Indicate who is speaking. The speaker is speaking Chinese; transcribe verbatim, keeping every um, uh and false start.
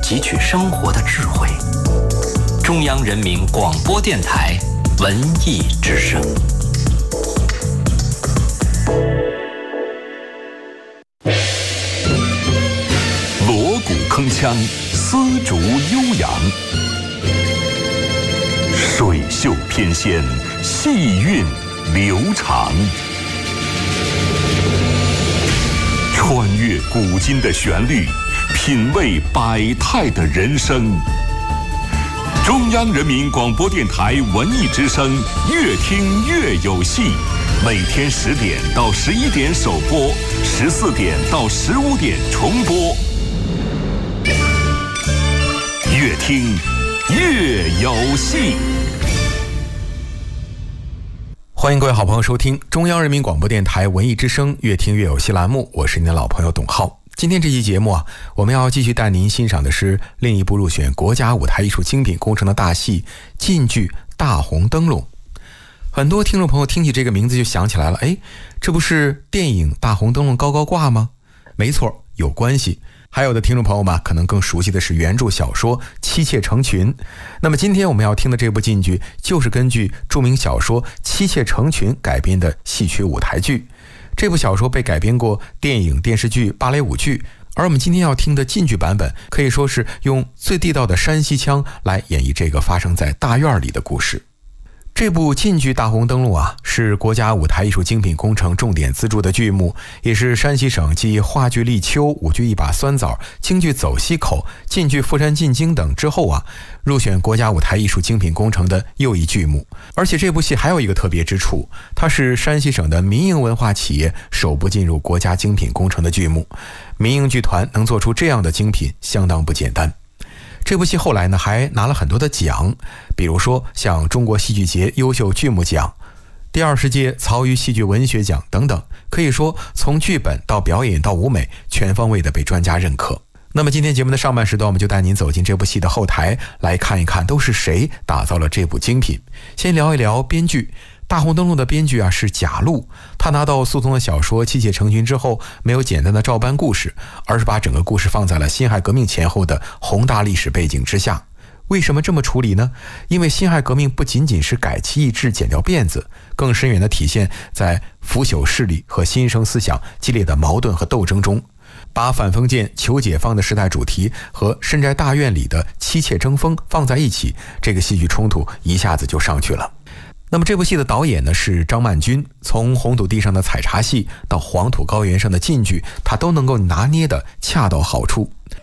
Speaker 1: 汲取生活的智慧。中央人民广播电台文艺之声。锣鼓铿锵，丝竹悠扬，水袖翩跹，细韵流长。穿越古今的旋律，品味百态的人生。中央人民广播电台文艺之声，越听越有戏。每天十点到十一点首播，十四点到十五点重播。越听越有戏。
Speaker 2: 欢迎各位好朋友收听中央人民广播电台文艺之声越听越有戏栏目，我是您的老朋友董浩。今天这期节目啊，我们要继续带您欣赏的是另一部入选国家舞台艺术精品工程的大戏晋剧《大红灯笼》。很多听众朋友听起这个名字就想起来了，哎，这不是电影《大红灯笼高高挂》吗？没错，有关系。还有的听众朋友们可能更熟悉的是原著小说《妻妾成群》。那么今天我们要听的这部晋剧就是根据著名小说《妻妾成群》改编的戏曲舞台剧。这部小说被改编过电影、电视剧、芭蕾舞剧，而我们今天要听的晋剧版本可以说是用最地道的山西腔来演绎这个发生在大院里的故事。这部晋剧《大红灯笼》啊，是国家舞台艺术精品工程重点资助的剧目，也是山西省继话剧《立秋》、舞剧《一把酸枣》、京剧《走西口》、晋剧《富山进京》等之后啊，入选国家舞台艺术精品工程的又一剧目。而且这部戏还有一个特别之处，它是山西省的民营文化企业首部进入国家精品工程的剧目。民营剧团能做出这样的精品，相当不简单。这部戏后来呢还拿了很多的奖，比如说像中国戏剧节优秀剧目奖、第二十届曹禺戏剧文学奖等等，可以说从剧本到表演到舞美，全方位的被专家认可。那么今天节目的上半时段，我们就带您走进这部戏的后台，来看一看都是谁打造了这部精品。先聊一聊编剧。大红灯笼的编剧啊是贾路，他拿到苏童的小说《妻妾成群》之后，没有简单的照搬故事，而是把整个故事放在了辛亥革命前后的宏大历史背景之下。为什么这么处理呢？因为辛亥革命不仅仅是改旗易帜、剪掉辫子，更深远地体现在腐朽势力和新生思想激烈的矛盾和斗争中。把反封建求解放的时代主题和深宅大院里的妻妾争锋放在一起，这个戏剧冲突一下子就上去了。那么这部戏的导演呢是张曼君，从红土地上的采茶戏到黄土高原上的晋剧，他都能够拿捏的恰到好处。